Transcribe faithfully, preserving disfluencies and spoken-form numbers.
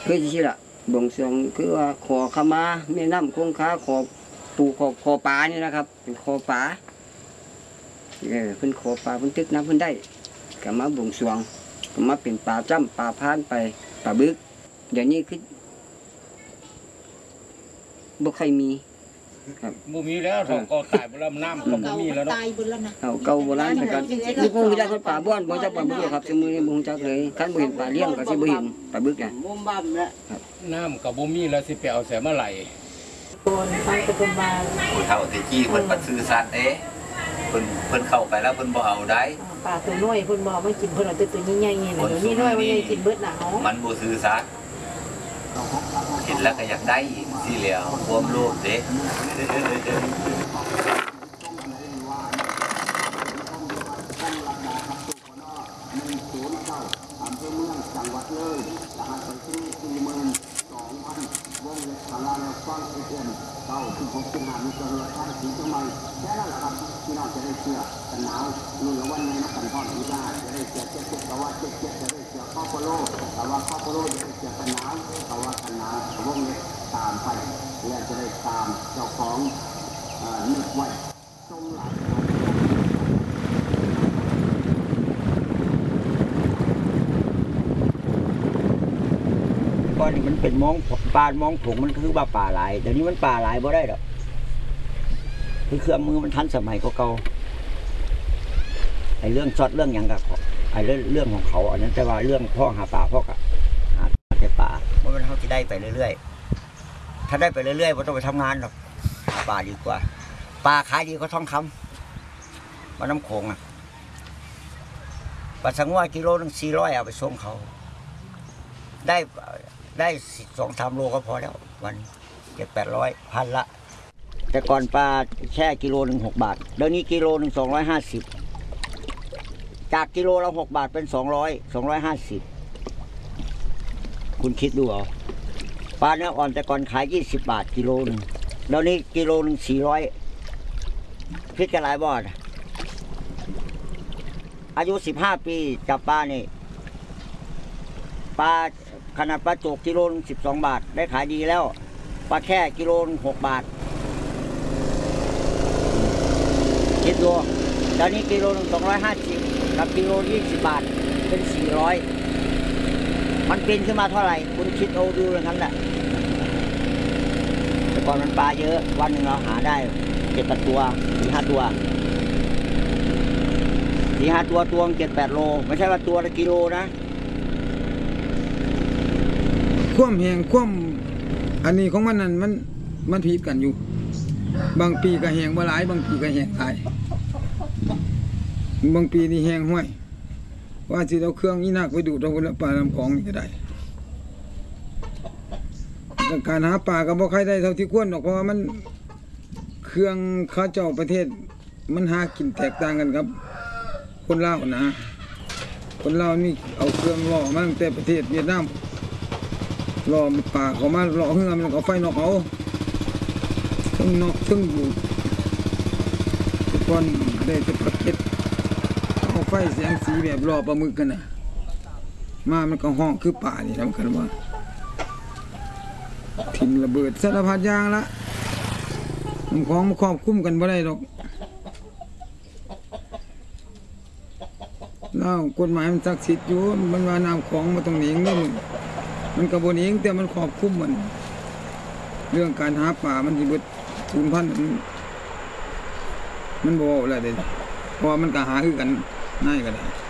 คือที่ละบวงสรวงคือว่าขอขมาแม่น้ำคงคาขอปูขอขอปลานี่นะครับเป็นขอปลาเออเพิ่นขอปลาเพิ่นตึกน้ำเพิ่นได้ก็มาบวงสรวงก็มาเป็นปลาจ้ำปลาพานไปปลาบึกเดี๋ยวนี้คือบ่ค่อยมีครับบ่มีแล้วทองก็ตายบ่แล้วน้ำก็บ่มีแล้วเนาะตายเบิดแล้วนะเอาเก่าโบราณไปกันนี่บ่ฮู้จักปลาบ้อนบ่จักปลาบึกครับซุมื้อนี้บ่ฮู้จักเลยคันบ่เห็นปลาเลี้ยงก็สิบ่เห็นปลาบึกน่ะบ่บ่มแล้วน้ำก็บ่มีแล้วสิไปเอาแสมาไหลคนไปก็เพิ่นมาผู้เฒ่าที่จี้เพิ่นบ่ซื่อสัตย์เด้เพิ่นเพิ่นเข้าไปแล้วเพิ่นบ่เอาได้ปลาตัวน้อยเพิ่นบ่มากินเพิ่นเอาแต่ตัวใหญ่ๆนี่นี่น้อยมันใหญ่กินเบิดน่ะเฮามันบ่ซื่อสัตย์เห็นแล้วก็อยากได้สิแล้วความโลภเด้เก้าถึงหกสิบห้ามีตัวเรือท่านสีจังมันแค่นั้นแหละครับพี่น้องจะได้เชื่อกันหนาวรุ่นละวันนี้นักกันทอดอีกได้จะได้เชื่อเจ็ดเจ็ดแต่ว่าเจ็ดเจ็ดจะได้เชื่อข้าวโพโลแต่ว่าข้าวโพโลจะได้เชื่อกันหนาวแต่ว่ากันหนาววงเล็บตามไปและจะได้ตามเจ้าของนึกไว้ทรงหลักก่อนนี่มันเป็นมองปลามองผงมันคือว่าป่าหลายเดี๋ยวนี้มันป่าหลายบ่ได้หรอกคือเครื่องมือมันทันสมัยก็เก่าไอ้เรื่องช็อตเรื่องอย่างกับไอ้เรื่องเรื่องของเขาอันนั้นแต่ว่าเรื่องพ่อหาปลาพ่อกับหาแต่ปลาเพราะมันเขาจะได้ไปเรื่อยๆถ้าได้ไปเรื่อยๆไม่ต้องไปทำงานหรอกหาปลาดีกว่าปลาขายดีก็ทองคำมาน้ำโขงอ่ะปลาสังว่ากิโลนึงสี่ร้อยเอาไปส่งเขาได้ได้สองสามโลก็พอแล้ววันเจ็ดแปดร้อยพันละแต่ก่อนปลาแค่กิโลหนึ่งหกบาทเดี๋ยวนี้กิโลหนึ่งสองร้อยห้าสิบจากกิโลละหกบาทเป็นสองร้อยสองร้อยห้าสิบคุณคิดดูเอาปลาเนื้ออ่อนแต่ก่อนขายยี่สิบบาทกิโลหนึ่งเดี๋ยวนี้กิโลหนึ่งสี่ร้อยคิดกันหลายบ่ออายุสิบห้าปีจับปลานี่ปลาขนาดปลาโจกกิโลนึงสิบสองบาทได้ขายดีแล้วปลาแค่กิโลนึงหกบาทคิดดูตอนนี้กิโลนึงสองร้อยห้าสิบกับกิโลยี่สิบบาทเป็นสี่ร้อยมันเป็นขึ้นมาเท่าไหร่คุณคิดเอาดูอย่างนั้นแหละแต่ก่อนมันปลาเยอะวันหนึ่งเราหาได้เจ็ดแปดตัวสี่ห้าตัวสี่ห้าตัวตัวเจ็ดแปดโลไม่ใช่ว่าตัวละกิโลนะคว่ำแหงคว่ำอันนี้ของมันนั่นมันมันผิดกันอยู่บางปีก็แหงบ่หลายบางปีก็แหงหลายบางปีนี่แหงห้วยว่าสิเอาเครื่องอีนักไปดูดเอาปลาลำของนี่ก็ได้การหาปลาก็บ่ใครได้เท่าที่ควรหรอกเพราะว่ามันเครื่องข้าเจ้าประเทศมันหากินแตกต่างกันครับคนลาวนะคนลาวนี่เอาเครื่องล่อมาตั้งแต่ประเทศเวียดนามรอปลาเขามาหล่อเฮือมันเขาไฟนอกเขาซึ่งนอกซึ่งอยู่ทุกคนได้จะประเก็ตเอาไฟแสงสีแบบรอปลาหมึกกันนะมามันก็ห้องคือป่านี่ทำกันว่าถิ่นระเบิดสารพัดยางละมันของมันครอบคุ้มกันบ่ได้หรอกแล้วกฎหมายมันศักดิ์สิทธิ์อยู่มันว่าน้ำของมาตรงนี้นี่มันมันกระบวนเองแต่มันครอบคลุมมันเรื่องการหาป่ามันที่เบิดสูญพันธุ์มันบอกอะไรเด็ดเพราะมันก็หาคือกันง่ายก็ได้